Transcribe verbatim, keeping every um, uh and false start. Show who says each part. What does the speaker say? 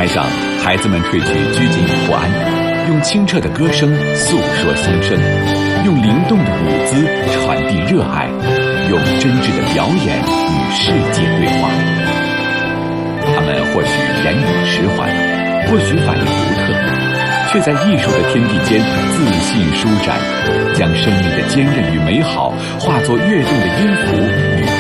Speaker 1: 台上，孩子们褪去拘谨与不安，用清澈的歌声诉说心声，用灵动的舞姿传递热爱，用真挚的表演与世界对话。他们或许言语迟缓，或许反应独特，却在艺术的天地间自信舒展，将生命的坚韧与美好化作跃动的音符与